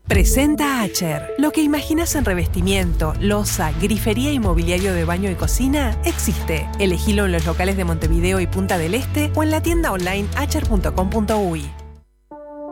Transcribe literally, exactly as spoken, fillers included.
Presenta Acher. Lo que imaginas en revestimiento, loza, grifería y mobiliario de baño y cocina existe. Elegilo en los locales de Montevideo y Punta del Este o en la tienda online acher punto com punto uy.